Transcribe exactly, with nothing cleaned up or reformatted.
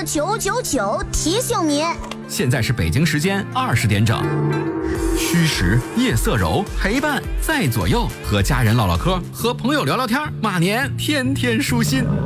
九九九提醒您， 现在是北京时间二十点整。虚实夜色柔，陪伴在左右，和家人唠唠嗑，和朋友聊聊天，马年天天舒心。